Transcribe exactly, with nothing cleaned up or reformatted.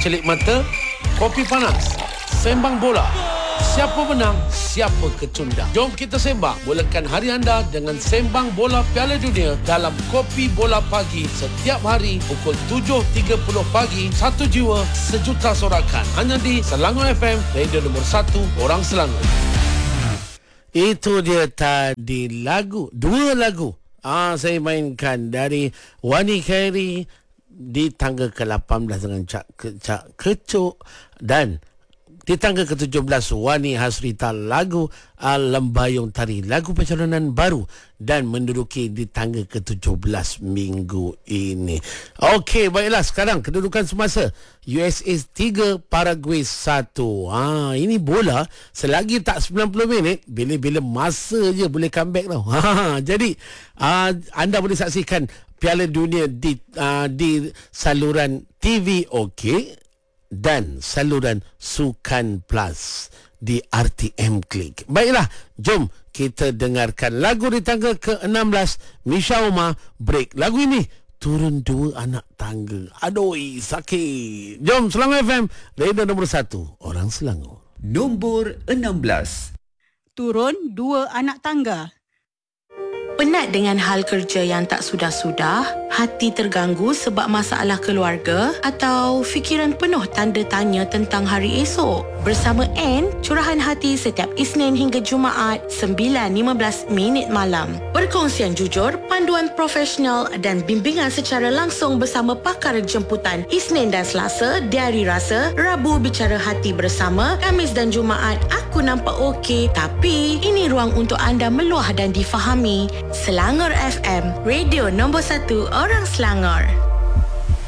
celik mata, kopi panas, sembang bola. Siapa menang, siapa kecundang. Jom kita sembang. Mulakan hari anda dengan sembang bola Piala Dunia dalam Kopi Bola Pagi setiap hari pukul tujuh tiga puluh pagi. Satu jiwa, sejuta sorakan. Hanya di Selangor F M, radio nombor satu, orang Selangor. Itu dia tadi lagu, dua lagu. Ah, saya mainkan dari Wani Khairi di tangga ke lapan belas dengan Cak, Cak Kecuk, dan di tangga ke tujuh belas Wani Hasrita lagu uh, Lembayung Tari, lagu pencalonan baru, dan menduduki di tangga ke tujuh belas minggu ini. Okey, baiklah, sekarang kedudukan semasa U S A tiga, Paraguay satu. Ha, ini bola selagi tak sembilan puluh minit, bila-bila masa je boleh comeback tau. Ha, jadi uh, anda boleh saksikan Piala Dunia di uh, di saluran T V OK dan saluran Sukan Plus di R T M Klik. Baiklah, jom kita dengarkan lagu di tangga ke enam belas, Misha Omar, Break. Lagu ini turun dua anak tangga. Adoi, sakit. Jom, Selangor F M, radio nombor satu, orang Selangor. Nombor enam belas. Turun dua anak tangga. Penat dengan hal kerja yang tak sudah-sudah, hati terganggu sebab masalah keluarga, atau fikiran penuh tanda tanya tentang hari esok? Bersama Anne, curahan hati setiap Isnin hingga Jumaat, sembilan lima belas minit malam. Perkongsian jujur, panduan profesional dan bimbingan secara langsung bersama pakar jemputan Isnin dan Selasa, Diari Rasa, Rabu Bicara Hati bersama, Khamis dan Jumaat, Aku Nampak Okey, tapi ini ruang untuk anda meluah dan difahami. Selangor F M, radio nombor satu orang Selangor.